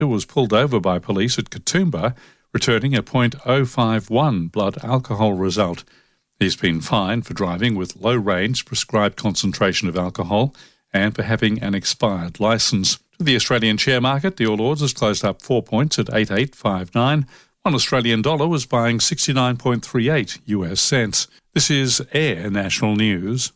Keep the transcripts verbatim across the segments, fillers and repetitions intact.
who was pulled over by police at Katoomba, returning a point oh five one blood alcohol result. He's been fined for driving with low-range prescribed concentration of alcohol and for having an expired licence. To the Australian share market, the All Ords has closed up four points at eight eight five nine. One Australian dollar was buying sixty-nine point three eight U S cents. This is Air National News.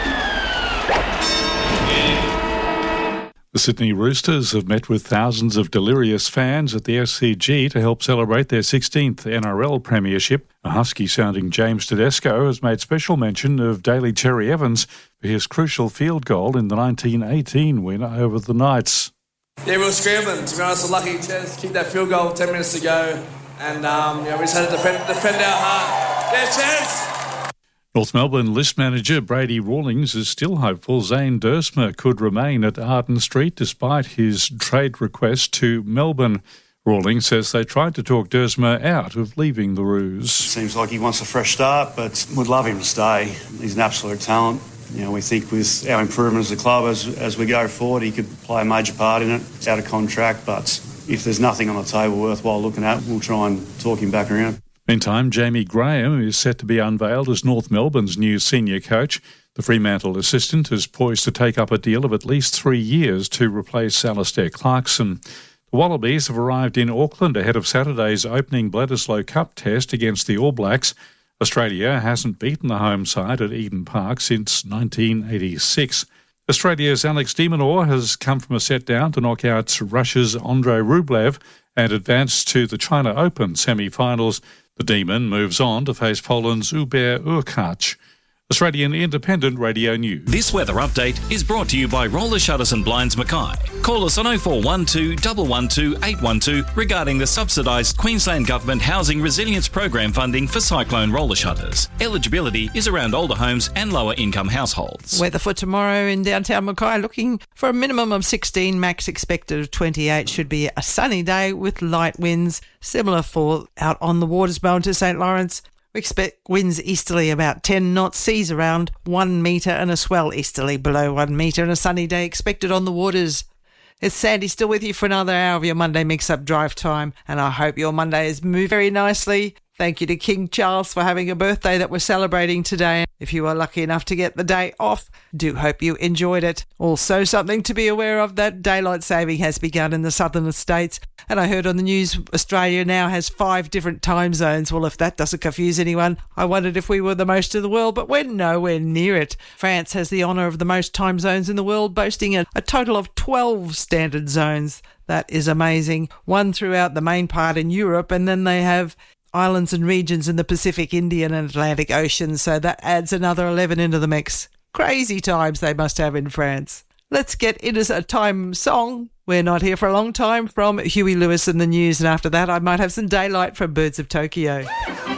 The Sydney Roosters have met with thousands of delirious fans at the S C G to help celebrate their sixteenth N R L premiership. A husky-sounding James Tedesco has made special mention of Daly Cherry Evans for his crucial field goal in the nineteen eighteen win over the Knights. Yeah, we were scrambling. To be honest, we're lucky to kick that field goal ten minutes to go. And um, yeah, we just had to defend, defend our heart. Yeah, chance! North Melbourne list manager Brady Rawlings is still hopeful Zane Duursma could remain at Arden Street despite his trade request to Melbourne. Rawlings says they tried to talk Duursma out of leaving the Roos. Seems like he wants a fresh start, but we'd love him to stay. He's an absolute talent. You know, we think with our improvement as a club as, as we go forward, he could play a major part in it. It's out of contract, but if there's nothing on the table worthwhile looking at, we'll try and talk him back around. Meantime, Jamie Graham is set to be unveiled as North Melbourne's new senior coach. The Fremantle assistant is poised to take up a deal of at least three years to replace Alistair Clarkson. The Wallabies have arrived in Auckland ahead of Saturday's opening Bledisloe Cup test against the All Blacks. Australia hasn't beaten the home side at Eden Park since nineteen eighty-six. Australia's Alex de Minaur has come from a set down to knock out Russia's Andrei Rublev and advance to the China Open semi-finals. The Demon moves on to face Poland's Hubert Urkacz. Australian Independent Radio News. This weather update is brought to you by Roller Shutters and Blinds Mackay. Call us on oh four one two, one one two, eight one two regarding the subsidised Queensland Government Housing Resilience Program funding for cyclone roller shutters. Eligibility is around older homes and lower income households. Weather for tomorrow in downtown Mackay, looking for a minimum of sixteen, max expected of twenty-eight. Should be a sunny day with light winds, similar for out on the waters bound to St Lawrence. We expect winds easterly about ten knots, seas around one metre and a swell easterly below one metre, and a sunny day expected on the waters. It's Sandy still with you for another hour of your Monday mix-up drive time, and I hope your Monday has moved very nicely. Thank you to King Charles for having a birthday that we're celebrating today. If you are lucky enough to get the day off, do hope you enjoyed it. Also, something to be aware of, that daylight saving has begun in the southern states. And I heard on the news Australia now has five different time zones. Well, if that doesn't confuse anyone, I wondered if we were the most in the world, but we're nowhere near it. France has the honour of the most time zones in the world, boasting a, a total of twelve standard zones. That is amazing. One throughout the main part in Europe, and then they have islands and regions in the Pacific, Indian and Atlantic Oceans, so that adds another eleven into the mix. Crazy times they must have in France. Let's get into a time song. We're Not Here for a Long Time from Huey Lewis and the News, and after that I might have some Daylight from Birds of Tokyo.